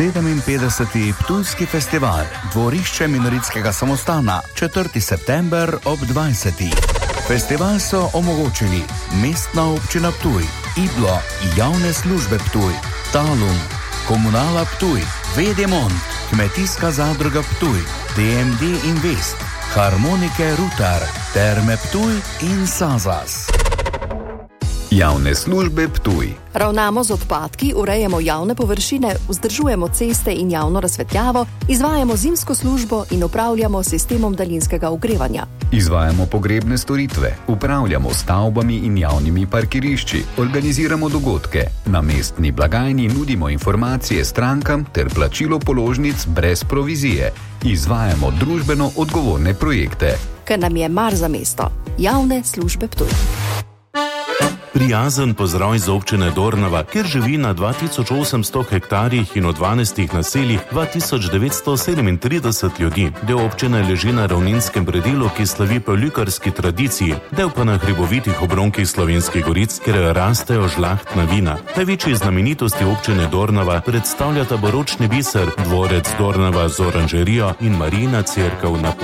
57. Ptujski festival, dvorišče Minoritskega samostana, 4. september ob 20. Festival so omogočili Mestna občina Ptuj, Iblo, Javne službe Ptuj, Talum, Komunala Ptuj, Vedemont, Kmetijska zadruga Ptuj, TMD Invest, Harmonike Rutar, Terme Ptuj in Sazas. Javne službe Ptuj. Ravnamo z odpadki, urejamo javne površine, vzdržujemo ceste in javno razsvetljavo, izvajamo zimsko službo in upravljamo sistemom daljinskega ogrevanja. Izvajamo pogrebne storitve, upravljamo stavbami in javnimi parkirišči, organiziramo dogodke, na mestni blagajni nudimo informacije strankam ter plačilo položnic brez provizije. Izvajamo družbeno odgovorne projekte. Ker nam je mar za mesto. Javne službe Ptuj. Prijazen pozdrav iz občine Dornava, kjer živi na 2800 hektarjih in v 12 naseljih 2937 ljudi. Del občine leži na ravninskem predelu, ki slavi po ljukarski tradiciji, del pa na hribovitih obronkih Slovenskih goric, kjer rastejo žlahtna vina. Največji znamenitosti občine Dornava predstavljata baročni biser, dvorec Dornava z oranžerijo in Marijina cerkev na